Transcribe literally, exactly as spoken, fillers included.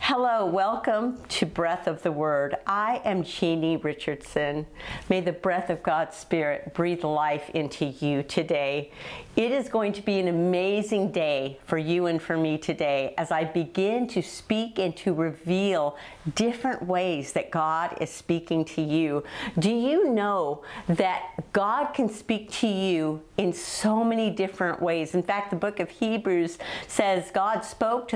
Hello, welcome to Breath of the Word. I am Jeannie Richardson. May the breath of God's Spirit breathe life into you today. It is going to be an amazing day for you and for me today as I begin to speak and to reveal different ways that God is speaking to you. Do you know that God can speak to you in so many different ways? In fact, the book of Hebrews says God spoke to